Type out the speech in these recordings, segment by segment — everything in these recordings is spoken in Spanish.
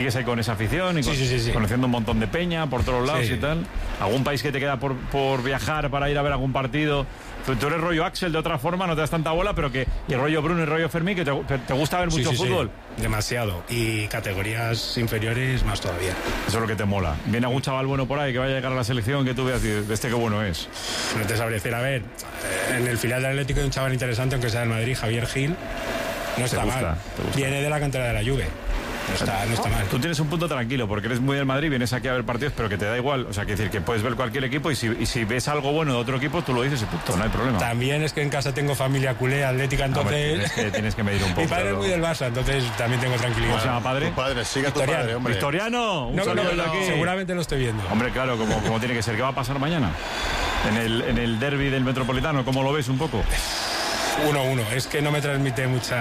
¿Sigues ahí con esa afición y sí. conociendo un montón de peña por todos lados y tal? ¿Algún país que te queda por viajar para ir a ver algún partido? Tú eres rollo Axel de otra forma, no te das tanta bola, pero que y rollo Bruno y rollo Fermín, que te gusta ver mucho fútbol. Sí. Demasiado. Y categorías inferiores más todavía. Eso es lo que te mola. ¿Viene algún chaval bueno por ahí que vaya a llegar a la selección que tú veas de este qué bueno es? No te sabré decir. A ver, en el filial del Atlético hay un chaval interesante, aunque sea del Madrid, Javier Gil. No está mal. Viene de la cantera de la Juve. No está mal. Tú tienes un punto tranquilo porque eres muy del Madrid, vienes aquí a ver partidos, pero que te da igual. O sea, que decir que puedes ver cualquier equipo y si ves algo bueno de otro equipo, tú lo dices y punto, no hay problema. También es que en casa tengo familia culé, atlética, entonces. Tienes que medir un poco. Mi padre es muy del Barça, entonces también tengo tranquilidad. ¿Cómo se llama padre? Tu padre, sigue a tu padre, hombre. Victoriano, un saludo de aquí. Seguramente lo estoy viendo. Hombre, claro, como tiene que ser. ¿Qué va a pasar mañana? En el derbi del Metropolitano, ¿cómo lo ves un poco? 1-1, es que no me transmite mucho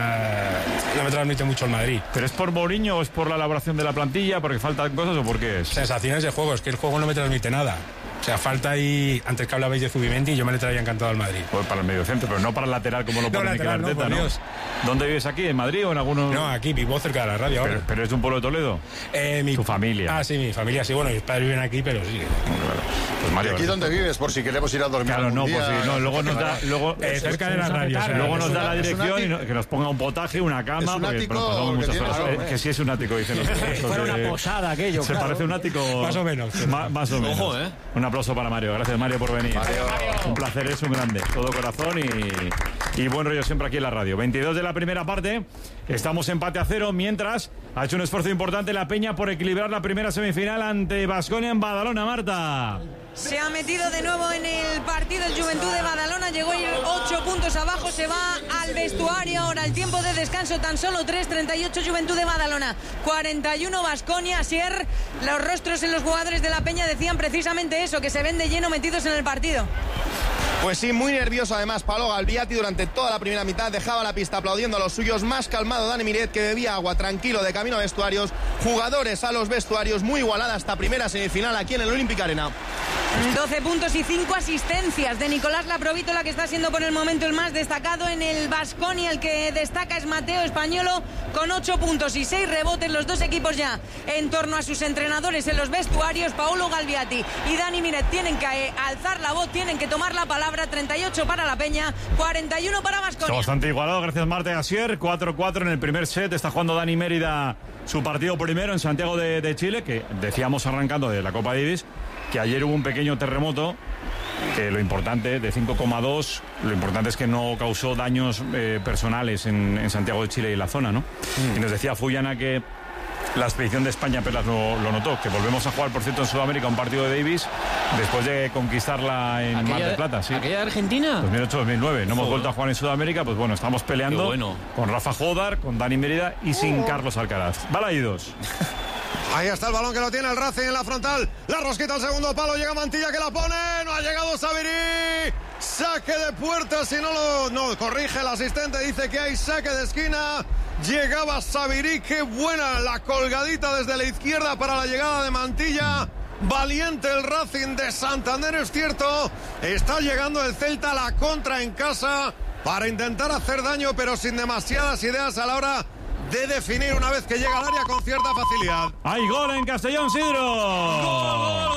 el Madrid. ¿Pero es por Mourinho o es por la elaboración de la plantilla, porque faltan cosas o por qué es? Sensaciones de juego, es que el juego no me transmite nada. O sea, falta ahí, antes que hablabais de Zubimendi, yo me le traía encantado al Madrid. Pues para el mediocentro, pero no para el lateral como lo pone Mikel Arteta, ¿no? ¿Dónde vives aquí? ¿En Madrid o en alguno? No, aquí, vivo cerca de la radio ahora. ¿Pero es de un pueblo de Toledo? Tu familia. Ah, sí, mi familia, sí, bueno, mis padres viven aquí, pero sí. Pues Mario, ¿y aquí dónde vives? Por si queremos ir a dormir. Claro, no, día, pues sí, no, luego nos da... cerca de la radio. O sea, luego nos da la dirección y que nos ponga un potaje, una cama. ¿Es un ático? Que sí es un ático, dicen los fuera una posada aquello. ¿Se parece un ático? Más o menos. Más o menos. Ojo, Un aplauso para Mario. Gracias, Mario, por venir. Mario. Un placer, es un grande. Todo corazón y buen rollo siempre aquí en la radio. 22 de la primera parte. Estamos empate a 0, mientras ha hecho un esfuerzo importante la Peña por equilibrar la primera semifinal ante Baskonia en Badalona, Marta. Se ha metido de nuevo en el partido el Juventud de Badalona, llegó a ir 8 puntos abajo, se va al vestuario ahora, el tiempo de descanso tan solo 3:38 Juventud de Badalona, 41 Baskonia. Sier, los rostros en los jugadores de la Peña decían precisamente eso, que se ven de lleno metidos en el partido. Pues sí, muy nervioso además Paolo Galbiati durante toda la primera mitad, dejaba la pista aplaudiendo a los suyos, más calmado Dani Miret, que bebía agua tranquilo de camino a vestuarios, jugadores a los vestuarios, muy igualada esta primera semifinal aquí en el Olympic Arena. 12 puntos y 5 asistencias de Nicolás Laprovítola, que está siendo por el momento el más destacado en el Baskonia. El que destaca es Mateo Españolo con 8 puntos y 6 rebotes. Los dos equipos ya en torno a sus entrenadores en los vestuarios. Paolo Galbiati y Dani Miret tienen que alzar la voz, tienen que tomar la palabra. 38 para la Peña, 41 para Baskonia. Está bastante igualado, gracias Marta Asier. 4-4 en el primer set. Está jugando Dani Mérida su partido primero en Santiago de Chile, que decíamos arrancando de la Copa Davis que ayer hubo un pequeño terremoto, que lo importante, de 5,2, lo importante es que no causó daños personales en Santiago de Chile y la zona, ¿no? Y nos decía Fuyana que la expedición de España apenas lo notó, que volvemos a jugar, por cierto, en Sudamérica un partido de Davis después de conquistarla en Mar del Plata, ¿sí? ¿Aquella de Argentina? 2008-2009. No hemos vuelto a jugar en Sudamérica, pues bueno, estamos peleando con Rafa Jodar, con Dani Mérida y sin Carlos Alcaraz. Balaídos. Ahí está el balón que lo tiene el Racing en la frontal. La rosquita al segundo palo. Llega Mantilla que la pone. No ha llegado Sabirí. Saque de puerta. Si no corrige el asistente. Dice que hay saque de esquina. Llegaba Sabirí. Qué buena la colgadita desde la izquierda para la llegada de Mantilla. Valiente el Racing de Santander, es cierto. Está llegando el Celta a la contra en casa para intentar hacer daño, pero sin demasiadas ideas a la hora de definir una vez que llega al área con cierta facilidad. ¡Hay gol en Castellón, Sidro! ¡Gol!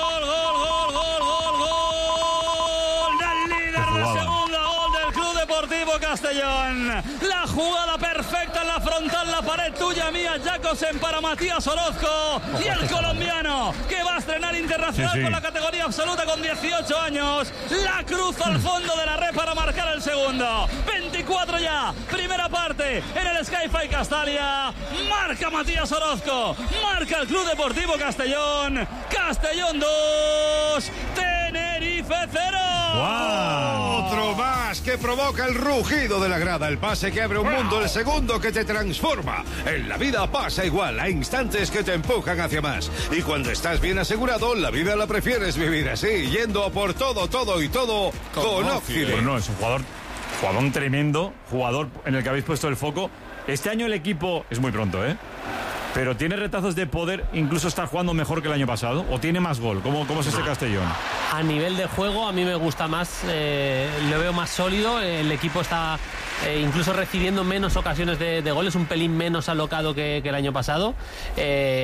¡Del líder de segunda! ¡Gol del Club Deportivo Castellón! La jugada perfecta en la frontal, la pared tuya, mía, Jacobsen para Matías Orozco. Y el colombiano, que va a estrenar internacional con la categoría absoluta con 18 años. La cruz al fondo de la red para marcar el segundo. 24 ya, primera parte en el Sky-Fi Castalia. Marca Matías Orozco, marca el Club Deportivo Castellón. Castellón 2, Tenerife 0. ¡Wow! Otro más que provoca el rugido de la grada. El pase que abre un mundo, el segundo que te transforma. En la vida pasa igual, hay instantes que te empujan hacia más. Y cuando estás bien asegurado, la vida la prefieres vivir así, yendo por todo y todo con Oxide. Pues no, es un jugador tremendo, jugador en el que habéis puesto el foco. Este año el equipo, es muy pronto, pero ¿tiene retazos de poder incluso estar jugando mejor que el año pasado? ¿O tiene más gol? ¿Cómo es este Castellón? A nivel de juego a mí me gusta más, lo veo más sólido, el equipo está incluso recibiendo menos ocasiones de goles, un pelín menos alocado que el año pasado.